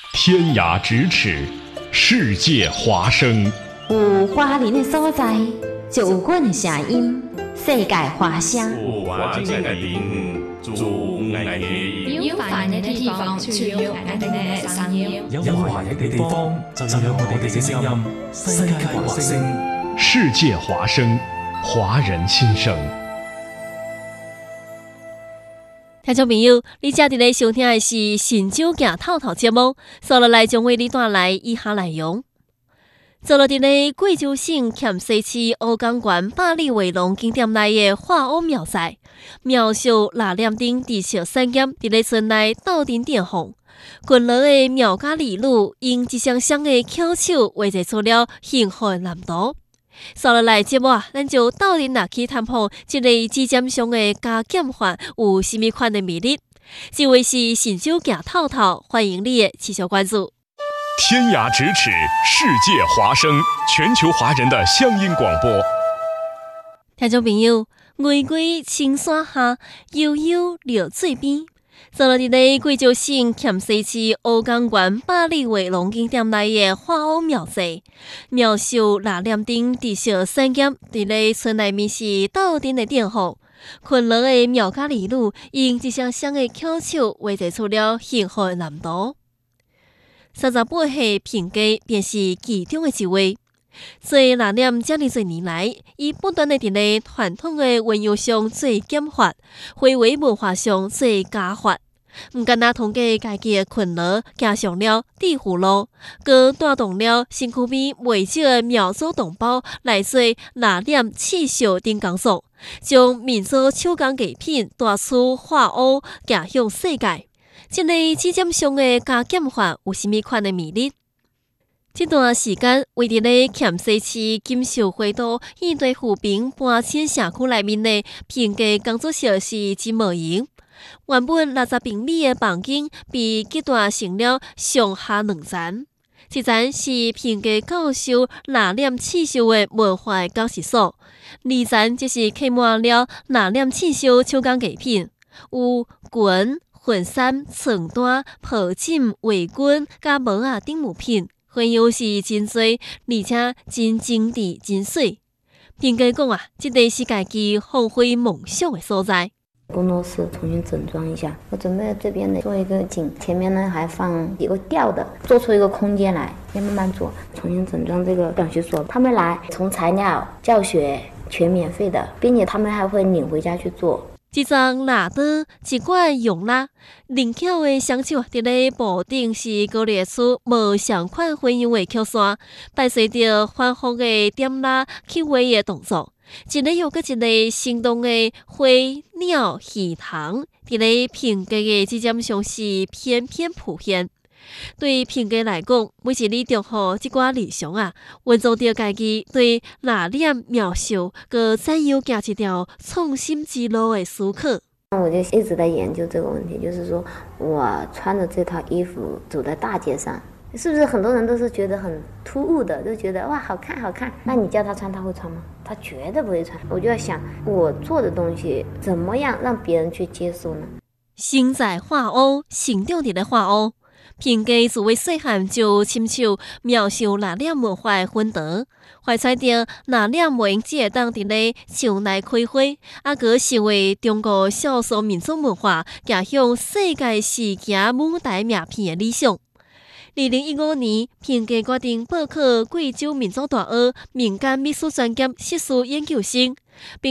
天涯咫尺，世界华声。 有华人的所在，就有阮的声音。世界华声。 有华人的灵，就有爱的音。 有华人的地方，就有爱的聲音。 有華人的地方，就有我哋嘅聲音。世界華聲， 世界華聲，華人心聲。 聽眾朋友，你正在收聽的是《神州行透透》節目，接下來將為你帶來以下內容。坐落在貴州省黔西市烏江縣百里圍龍景點內的花屋廟祭，廟小拿念頂地小產業在村內鬥陣點紅，群落的廟家兒女用一雙雙的巧手畫製出了幸福的藍圖。接下來節目咱就鬥陣來去探訪這個指尖上的加減法有什麼款的魅力。這位是神州行透透，歡迎你的持續關注。 天涯咫尺，世界華聲，全球華人的鄉音廣播。 聽眾朋友，巍巍青山下，悠悠流水邊。坐落在貴州省黔西市烏江縣百里圍龍景點內的花屋廟祭，廟小拿念頂地小產業在村內面是鬥陣的點紅，群落的廟家兒女用一雙雙的巧手畫製出了幸福的藍圖。38歲平家便是其中的一位。做拿念這麼多年來，伊不斷地在傳統的文藝上做減法，非遺文化上做加法。唔僅那統計家己的群落走上了致富路，更帶動了身軀邊未少的苗族同胞來做拿念刺繡等工作，將民族手工藝品帶出花屋，走向世界。這個指尖上的加減法有什麼款的魅力？這段時間，為佇咧黔西市金秀會道現代扶貧搬遷社區內面的平家工作小事真無閒。原本60平米的房間被極大成了上下兩層，一層是平家教授拿念刺繡的文化教室所，二層則是刻滿了拿念刺繡手工藝品，有裙、婚紗、床單、抱枕、圍裙、甲帽仔等物品，很有是真多，而且真精緻、真水。平家講這個是家己發揮夢想的所在。 工作室重新整裝一下，我準備這邊呢做一個景，前面呢還放一個吊的，做出一個空間來，先慢慢做，重新整裝這個講學所。他們來從材料、教學全免費的，並且他們還會領回家去做。 一張蠟刀，一罐用蠟，靈巧的雙手在咧布頂是勾勒出無相款花樣的曲線，伴隨着反覆的點蠟刻畫的動作，一個又一個生動的花鳥魚塘，在咧平家的指尖上是翩翩浮現。對平家來講，每一日祝福這寡理想運作着家己對拿念描述和怎樣行一條創新之路的思考。 我就一直在研究這個問題，就是說我穿着這套衣服走在大街上，是不是很多人都是覺得很突兀的，就覺得哇好看好看，那你叫他穿他會穿嗎？他絕對不會穿。我就在想，我做的東西怎麼樣讓別人去接受呢？ 生在花屋，成長在花屋。平家自為細漢就親手描繡拿念文化的熏陶，懷揣着拿念無用只會當佇咧牆內開花，閣成為中國少數民族文化走向世界視野舞台名片的理想。2015年，平家決定報考貴州民族大學民間美術專業碩士研究生。